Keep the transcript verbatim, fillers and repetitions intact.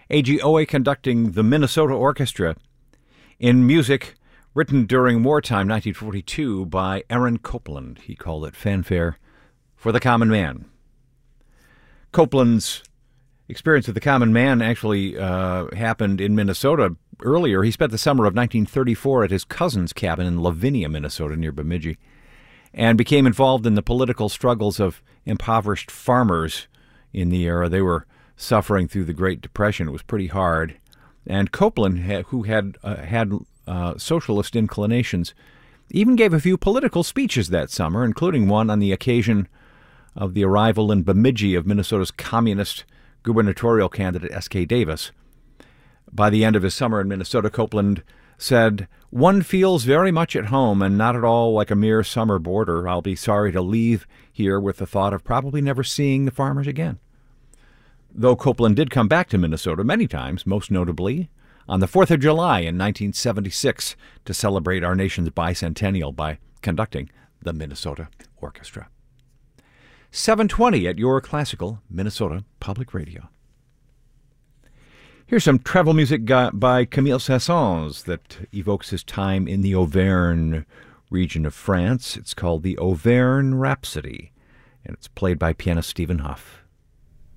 A G Owe conducting the Minnesota Orchestra in music written during wartime, nineteen forty-two, by Aaron Copland. He called it Fanfare for the Common Man. Copland's experience with the Common Man actually uh, happened in Minnesota earlier. He spent the summer of nineteen thirty-four at his cousin's cabin in Lavinia, Minnesota, near Bemidji, and became involved in the political struggles of impoverished farmers in the era. They were suffering through the Great Depression. It was pretty hard. And Copland, who had uh, had uh, socialist inclinations, even gave a few political speeches that summer, including one on the occasion of the arrival in Bemidji of Minnesota's communist gubernatorial candidate S K Davis. By the end of his summer in Minnesota, Copland said, "One feels very much at home and not at all like a mere summer boarder. I'll be sorry to leave here with the thought of probably never seeing the farmers again." Though Copland did come back to Minnesota many times, most notably on the fourth of July in nineteen seventy-six to celebrate our nation's bicentennial by conducting the Minnesota Orchestra. seven twenty at your classical Minnesota Public Radio. Here's some travel music by Camille Saint-Saëns that evokes his time in the Auvergne region of France. It's called the Auvergne Rhapsody, and it's played by pianist Stephen Huff.